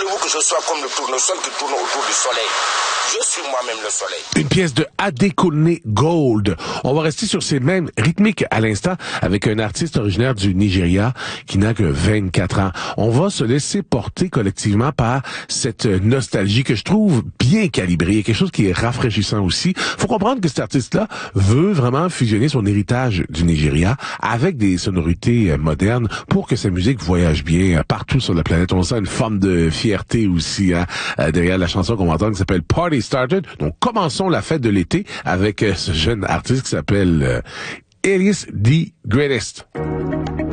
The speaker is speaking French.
Voulez-vous que je sois comme le tournesol qui tourne autour du soleil? Je suis moi-même le soleil. Une pièce de Adekunle Gold. On va rester sur ces mêmes rythmiques à l'instant avec un artiste originaire du Nigeria qui n'a que 24 ans. On va se laisser porter collectivement par cette nostalgie que je trouve bien calibrée. Il y a quelque chose qui est rafraîchissant aussi. Faut comprendre que cet artiste-là veut vraiment fusionner son héritage du Nigeria avec des sonorités modernes pour que sa musique voyage bien partout sur la planète. On sent une forme de fierté aussi derrière la chanson qu'on va entendre qui s'appelle Party Started. Donc, commençons la fête de l'été avec ce jeune artiste qui s'appelle Elias the Greatest.